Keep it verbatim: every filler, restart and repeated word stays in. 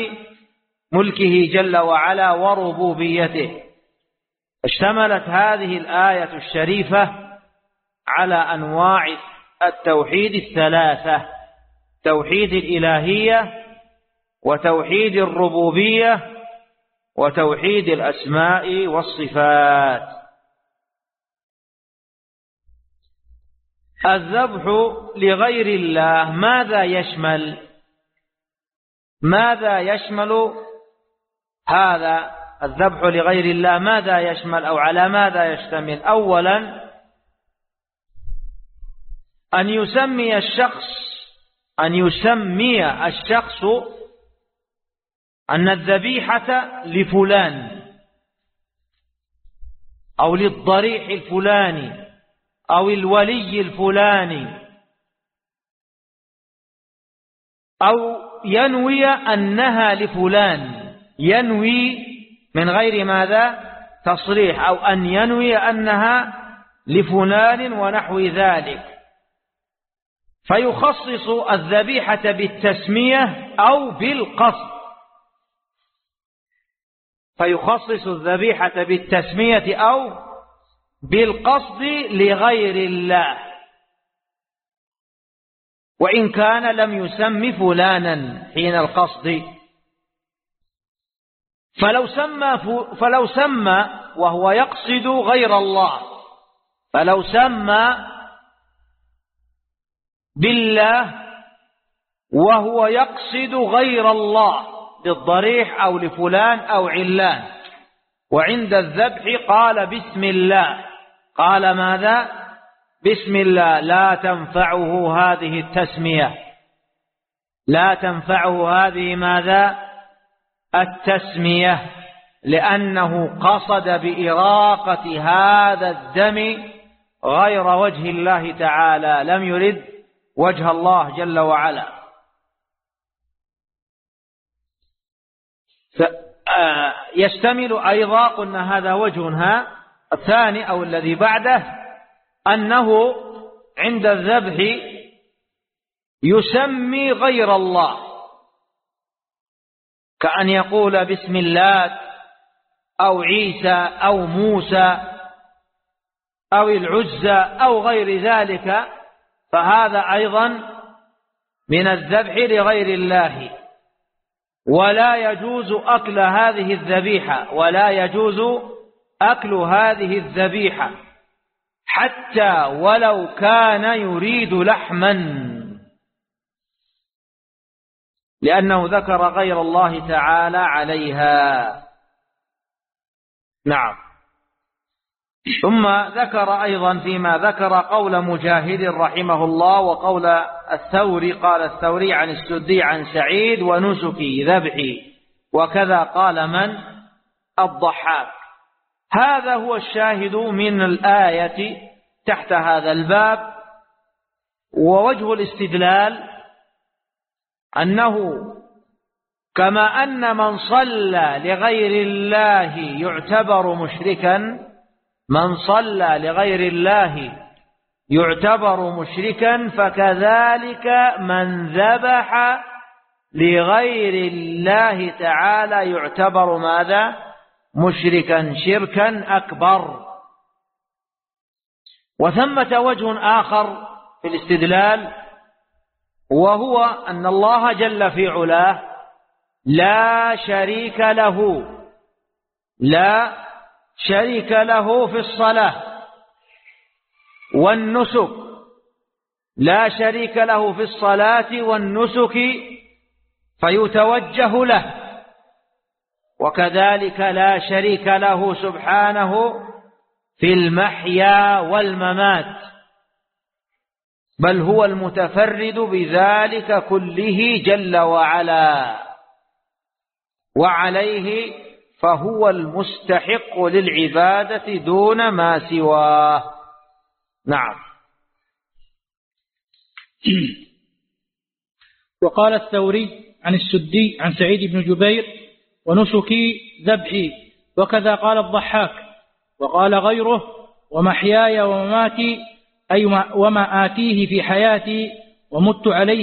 ملكه جل وعلا وربوبيته. اشتملت هذه الآية الشريفة على أنواع التوحيد الثلاثة: توحيد الإلهية، وتوحيد الربوبية، وتوحيد الأسماء والصفات. الذبح لغير الله ماذا يشمل؟ ماذا يشمل هذا الذبح لغير الله؟ ماذا يشمل أو على ماذا يشتمل؟ أولا أن يسمي الشخص أن يسمي الشخص أن الذبيحة لفلان أو للضريح الفلاني أو الولي الفلاني، أو ينوي أنها لفلان، ينوي من غير ماذا تصريح، أو أن ينوي أنها لفلان ونحو ذلك، فيخصص الذبيحة بالتسمية أو بالقصد، فيخصص الذبيحة بالتسمية أو بالقصد لغير الله، وإن كان لم يسم فلانا حين القصد. فلو سمى فلو سمى وهو يقصد غير الله، فلو سمى بالله وهو يقصد غير الله للضريح أو لفلان أو علان، وعند الذبح قال بسم الله، قال ماذا؟ بسم الله، لا تنفعه هذه التسمية، لا تنفعه هذه ماذا؟ التسمية، لأنه قصد بإراقة هذا الدم غير وجه الله تعالى، لم يرد وجه الله جل وعلا. يشتمل أيضا، قلنا هذا وجهها. الثاني أو الذي بعده أنه عند الذبح يسمي غير الله، كأن يقول بسم الله أو عيسى أو موسى أو العزى أو غير ذلك، فهذا أيضا من الذبح لغير الله، ولا يجوز أكل هذه الذبيحة، ولا يجوز أكل هذه الذبيحة حتى ولو كان يريد لحما، لأنه ذكر غير الله تعالى عليها. نعم. ثم ذكر أيضا فيما ذكر قول مجاهد رحمه الله وقول الثوري، قال الثوري عن السدي عن سعيد: ونسكي ذبحي، وكذا قال من؟ الضحاك. هذا هو الشاهد من الآية تحت هذا الباب. ووجه الاستدلال أنه كما أن من صلى لغير الله يعتبر مشركا، من صلى لغير الله يعتبر مشركا، فكذلك من ذبح لغير الله تعالى يعتبر ماذا؟ مشركا شركا أكبر. وثمة وجه آخر في الاستدلال، وهو أن الله جل في علاه لا شريك له، لا شريك له في الصلاة والنسك، لا شريك له في الصلاة والنسك فيتوجه له، وكذلك لا شريك له سبحانه في المحيا والممات، بل هو المتفرد بذلك كله جل وعلا، وعليه فهو المستحق للعبادة دون ما سواه. نعم. وقال الثوري عن السدي عن سعيد بن جبير: ونسكي ذبحي، وكذا قال الضحاك. وقال غيره: ومحياي ومماتي، أي وما آتيه في حياتي ومت عليه